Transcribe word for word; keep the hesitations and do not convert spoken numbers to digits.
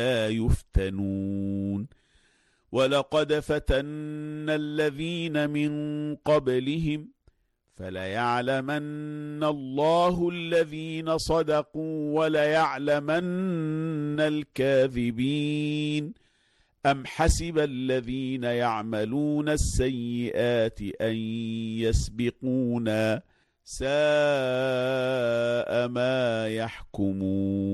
لا يفتنون ولقد فتنا الذين من قبلهم فليعلمن الله الذين صدقوا وليعلمن الكاذبين أم حسب الذين يعملون السيئات أن يسبقونا ساء ما يحكمون